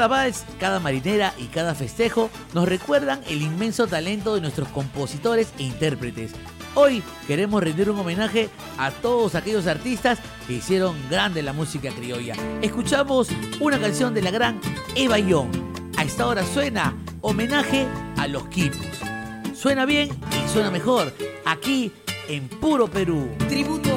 vals, cada marinera y cada festejo nos recuerdan el inmenso talento de nuestros compositores e intérpretes. Hoy queremos rendir un homenaje a todos aquellos artistas que hicieron grande la música criolla. Escuchamos una canción de la gran Eva Young. A esta hora suena Homenaje a los Quipus. Suena bien y suena mejor aquí en Puro Perú. Tributo